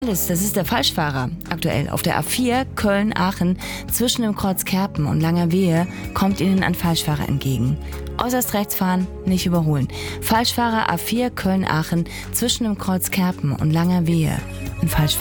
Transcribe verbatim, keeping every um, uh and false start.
Das ist der Falschfahrer. Aktuell auf der A vier Köln-Aachen zwischen dem Kreuz Kerpen und Langerwehe kommt Ihnen ein Falschfahrer entgegen. Äußerst rechts fahren, nicht überholen. Falschfahrer A vier Köln-Aachen zwischen dem Kreuz Kerpen und Langerwehe. Ein Falschfahrer.